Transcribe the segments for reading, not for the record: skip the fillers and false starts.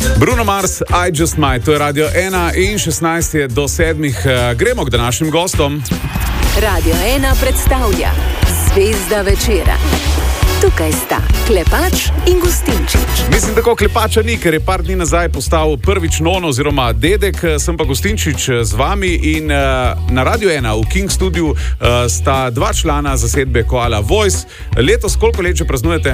Bruno Mars, I Just Might, to je Radio 1 in 16 je do 7. Gremo k današnjim gostom. Radio 1 predstavlja Zvezda večera. Tukaj sta Klepač in Gustinčič. Mislim, tako Klepača ni, ker je par dni nazaj postal prvič non oziroma dedek, sem pa Gustinčič z vami in na Radio 1 v King Studiu sta dva člana zasedbe Koala Voice. Letos koliko let že praznujete?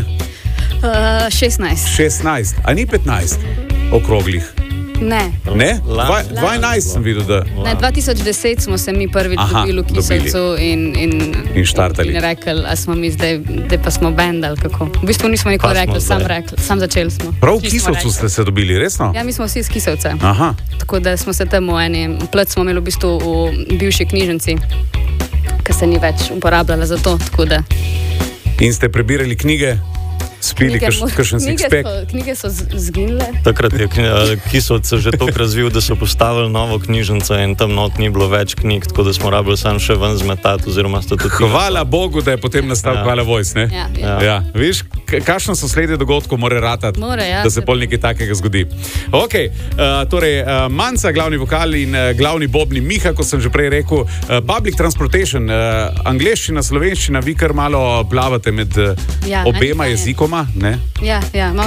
16. 16, a ni 15 okroglih? Ne. Ne? 12 sem videl, da... Ne, 2010 smo se mi prvič dobili v Kisovcu in štartali. In rekli, a smo mi zdaj pa smo band ali kako. V bistvu nismo nikoli rekli, sam začeli smo. Prav v Kisovcu ste se dobili, resno? Ja, mi smo vsi iz Kisovca. Aha. Tako da smo se tam v eni plec smo imeli v bistvu v bivši knjižnici, ki se ni več uporabljala za to, tako da... In ste prebirali knjige? Spili kakšen six-pack? Knjige so zginile. Takrat je Kisovce že toliko razvil, da so postavili novo knjižnico in tam not ni bilo več knjig, tako da smo rabili sam še ven zmetati oziroma statuti. Hvala Bogu, da je potem nastal Koala Voice, ne? Ja. Viš, kakšno so sledje dogodkov mora ratati, da se pol nekaj takega zgodi. Ok, torej Manca, glavni vokal in glavni bobni Miha, kot sem že prej rekel. Public transportation, angleščina, slovenščina, vi kar malo plavate med obema jezikoma. Ne? Ja.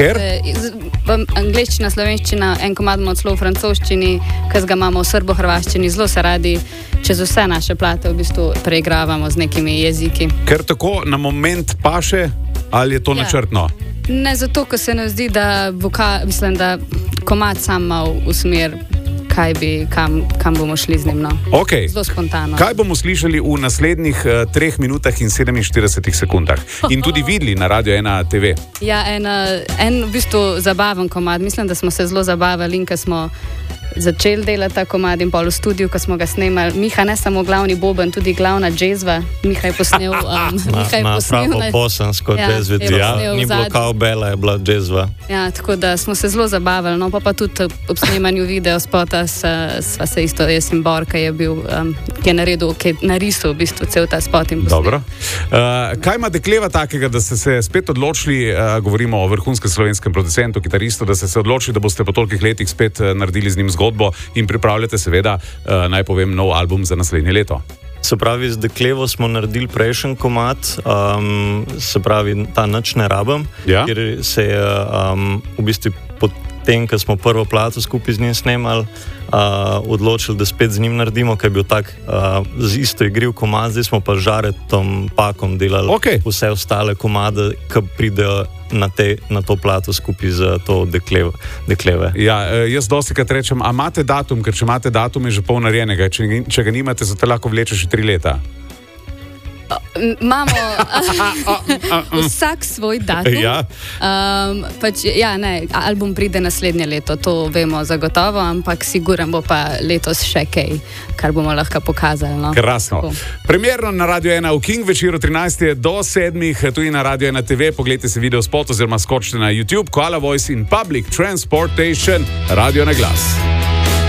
Angleščina, slovenščina, en komad imamo celo v francoščini, ki ga imamo v srbo-hrvaščini, zelo se radi čez vse naše plate v bistvu preigravamo z nekimi jeziki. Ker tako na moment paše, ali je to načrtno? Ne, zato, ker se nam zdi, da da komad sam mal v smer, kam bomo šli z njim. Okay. Zelo spontano. Kaj bomo slišali v naslednjih 3 minutah in 47 sekundah? In tudi videli na Radio 1 TV. Ja, en v bistvu zabaven komad. Mislim, da smo se zelo zabavali in ko smo začeli delati ta komad in pol v studiu, ko smo ga snemali. Miha ne samo glavni boben, tudi glavna džezva. Miha je posnel... Pravo bosansko džezvi. Ni bilo kao Bela, je bila džezva. Ja, tako da smo se zelo zabavali. No, pa tudi ob snemanju videospota sva se isto, jaz in Bor, ki je naredil, ki je narisal v bistvu cel ta spot in posnel. Dobro. Kaj ima Dekleva takega, da ste se spet odločili, govorimo o vrhunskem slovenskem producentu, kitaristu, da ste se odločili, da boste po tolikih letih spet naredili z njim zgodbo in pripravljate seveda, naj povem, nov album za naslednje leto. Se pravi, z Deklevo smo naredili prejšnji komad, se pravi, ta Nič ne rabim, kjer se je v bistvu potem, ko smo prvo plato skupaj z njim snemali, odločili, da spet z njim naredimo, ker je bil tak z isto igriv komad, zdaj smo pa z Žaretom Pakom delali vse ostale komade, ki pridejo na to plato skupaj z to Dekleve. Ja, jaz dostikrat rečem, a imate datum, ker če imate datum, je že pol narejenega, če ga nimate, zato lahko vleče še 3 leta. Imamo vsak svoj datum. Album pride naslednje leto, to vemo zagotovo, ampak siguran bo pa letos še kaj, kar bomo lahko pokazali. No? Krasno. Premierno na Radio 1 v King večeru 13 do 7, tudi na Radio 1 TV, pogledajte si video spot oziroma skočite na YouTube, Koala Voice in Public Transportation, Radio na glas.